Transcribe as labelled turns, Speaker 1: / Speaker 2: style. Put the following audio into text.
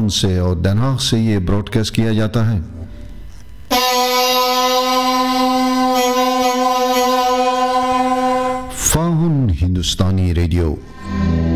Speaker 1: हिंदुस्तान से और Den Haag से ये ब्रॉडकास्ट किया जाता है। फाहुन हिंदुस्तानी रेडियो।